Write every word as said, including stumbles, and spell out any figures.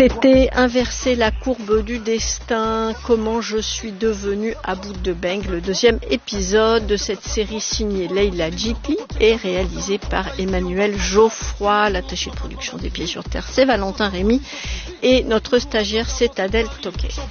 C'était Inverser la courbe du destin, comment je suis devenue Aboud Debeng, le deuxième épisode de cette série signée Leila Djipi et réalisée par Emmanuel Geoffroy. L'attaché de production des Pieds sur Terre, c'est Valentin Rémy et notre stagiaire, c'est Adèle Toquet.